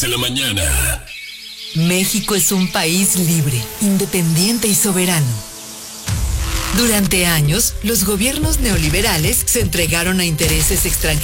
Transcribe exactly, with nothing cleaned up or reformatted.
De la mañana. México es un país libre, independiente y soberano. Durante años, los gobiernos neoliberales se entregaron a intereses extranjeros